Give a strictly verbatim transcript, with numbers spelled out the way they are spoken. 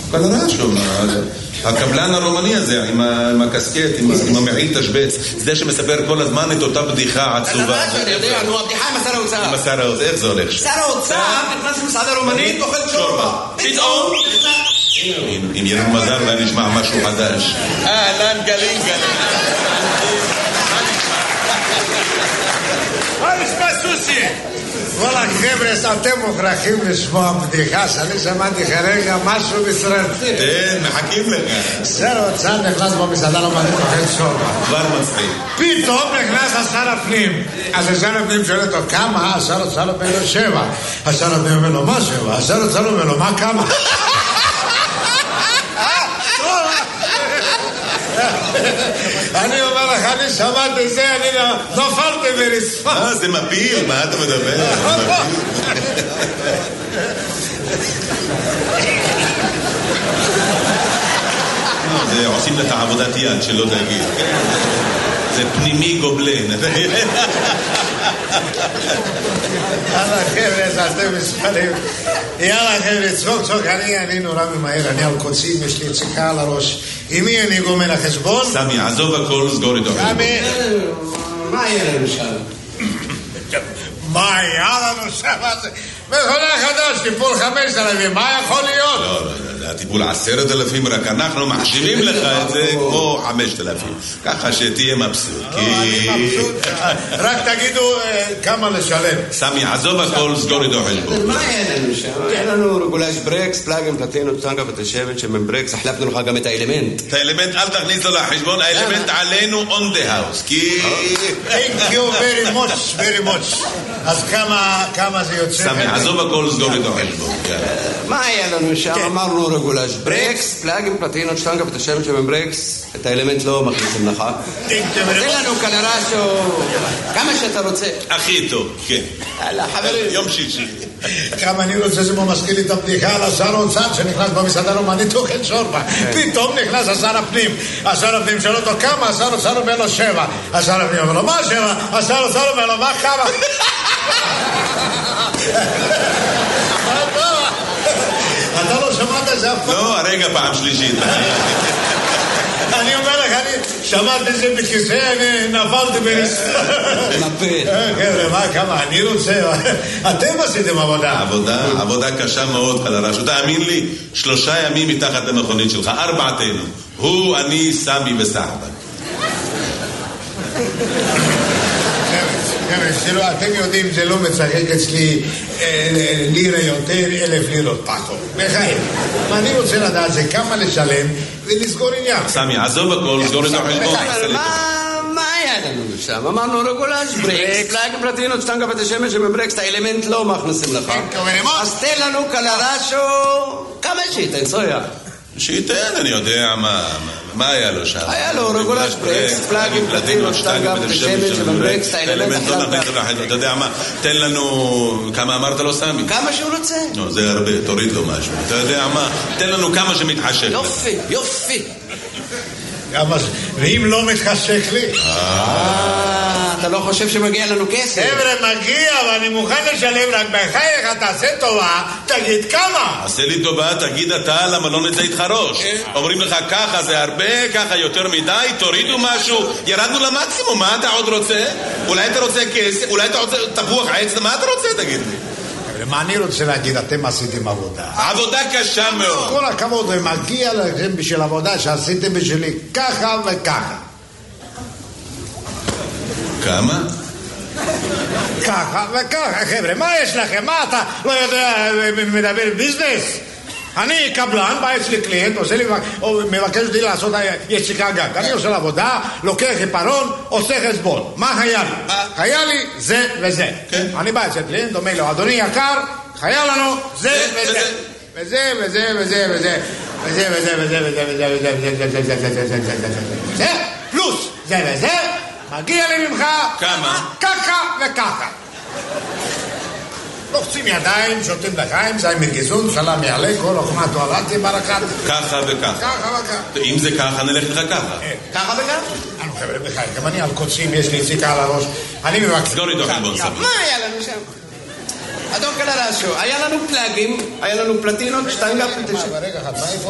קלרשו, הקבלן הרומני הזה, עם הקסקט, עם המעיל תשבץ, זה שמספר כל הזמן את אותה בדיחה עצובה. קלרשו, אני יודע, נו, הבדיחה עם השר האוצר. עם השר האוצר, איך זה הולך? שר האוצר נכנס למסעדה רומנית, אוכל שורבה. פתאום אם יהיה לנו מזל ואני נשמע משהו חדש. אהלן גלים גלים. מה נשמע סוסי? וואלה חבר'ה, אתם מוכרחים לשמוע בדיחה שאני שמעתי כרגע משהו מסרטי. כן, מחכים לך. שר האוצר נכנס במסעדה רומנית אוכל שורבה. כבר מצחיק. פתאום נכנס השר הפנים. אז השר הפנים שואל אותו כמה? השר האוצר אומר לו שבע. השר הפנים אומר לו מה שבע? השר האוצר אומר לו מה כמה? אני אומר לך, אני שמעתי את זה, אני נופלתי ברצפה. אה, זה מפיל, מה אתה מדבר? זה עושים לך עבודת יד, שלא תגיד. זה פנימי גובלן. יאללה חבר'ה, אתם מספרים. יאללה חבר'ה, צחוק צחוק, אני נורא ממהר, אני על קוצים, יש לי יציקה על הראש. עם מי אני גומר החשבון? סמי, עזוב הכל, סגור איתו. סמי, מה יהיה לנו שם? מה היה לנו שם? מכונה חדש, טיפול חמש אלפים, מה יכול להיות? לא, לא, זה הטיפול עשרת אלפים, רק אנחנו מחשיבים לך את זה כמו חמשת אלפים. ככה שתהיה מבסוט. אני מבסוט, רק תגידו כמה לשלם. סמי, עזוב הכל, סגור איתו חשבון. מה יהיה לנו שם? יהיה לנו רגולש ברקס, פלאגים, פלטינות, טנגה ותשבת שמן ברקס, החלפנו לך גם את האלמנט. את האלמנט אל תכניס לו לחשבון, האלמנט עלינו on the house, כי... Thank you very much, very much. אז כמה זה יוצא? סמי, עזוב הכל, סגור איתו חשבון. מה היה לנו שם? אמרנו רגולש ברקס, פלאגים, פלטינות, טנגה ותשבת שמן ברקס, את האלמנט לא מכניסים לך. תן לנו קלרשו, כמה שאתה רוצה. הכי טוב, כן. יום שישי. כמה אני רוצה זה מזכיר לי את הבדיחה על השר האוצר שנכנס במסעדה רומנית אוכל שורבה. פתאום נכנס השר הפנים. השר הפנים שואל אותו כמה? השר האוצר אומר לו שבע. השר הפנים אומר לו מה שבע? השר האוצר אומר לו מה כמה? אתה לא שמעת את זה אף פעם? לא, הרגע פעם שלישית. אני אומר לך, אני שמעתי את זה בכיסא, אני נפלתי ברצפה. נפל. חבר'ה, מה, כמה, אני רוצה, אתם עשיתם עבודה. עבודה, עבודה קשה מאוד, קלרשו. תאמין לי, שלושה ימים מתחת למכונית שלך, ארבעתנו. הוא, אני, סמי וסחבן. חבר'ה, אתם יודעים, זה לא מצחק אצלי לירה יותר, אלף לירות פחות. בחיים. אני רוצה לדעת זה כמה לשלם ולסגור עניין. סמי, עזוב הכל, סגור את החשבון. מה היה לנו שם? אמרנו רגולש ברקס, פלאגים פלטינות, שטנגה ותשמש שמברקס, את האלמנט לא מכניסים לך. אז תן לנו קלרשו, כמה שייתן, סויה. שייתן, אני יודע מה... מה היה לו שם? היה לו רגולש ברקס, פלאגים, פלטינות, שטנגה ותשמש שמברקס, את האלמנט לא... אתה יודע מה? תן לנו... כמה אמרת לו סמי? כמה שהוא רוצה. לא, זה הרבה, תוריד לו משהו. אתה יודע מה? תן לנו כמה שמתחשק. יופי, יופי. ואם לא מתחשק לי? אתה לא חושב שמגיע לנו כסף? חבר'ה, מגיע, ואני מוכן לשלם, רק בחייך, תעשה טובה, תגיד כמה. עשה לי טובה, תגיד אתה, למה לא נצא איתך ראש? אומרים לך ככה זה הרבה, ככה יותר מדי, תורידו משהו, ירדנו למקסימום, מה אתה עוד רוצה? אולי אתה רוצה כסף, אולי אתה רוצה תפוח עץ, מה אתה רוצה, תגיד לי? מה אני רוצה להגיד, אתם עשיתם עבודה. עבודה קשה מאוד. כל הכבוד, ומגיע לכם בשביל עבודה שעשיתם בשבילי ככה וככה. כמה? ככה וככה, חבר'ה, מה יש לכם? מה אתה לא יודע מדבר ביזנס? אני קבלן, בא אצלי קליינט, עושה לי, מבקש אותי לעשות יציקה גג. אני עושה לעבודה, לוקח עיפרון, עושה חשבון. מה היה לי? היה לי זה וזה. אני בא אצל קליינט, אומר לו, אדוני יקר, היה לנו זה וזה. וזה וזה וזה וזה. וזה וזה וזה וזה וזה וזה וזה וזה וזה וזה וזה וזה פלוס זה וזה, מגיע לי ממך כמה? ככה וככה. לוחצים ידיים, שותים לחיים, זי מגזון, סלם יעלה, כל אוכמה תועלתי ברקת. ככה וככה. ככה וככה. אם זה ככה, נלך לך ככה. ככה וככה? אני חבר'ה בחיים, גם אני על קוצים, יש לי יציקה על הראש. אני מבקש. סגור איתו חלבון סביר. מה היה לנו שם? אדון קלרשו, היה לנו פלאגים, היה לנו פלטינות, שטנגה, פלטינות. רגע אחד, מה איפה?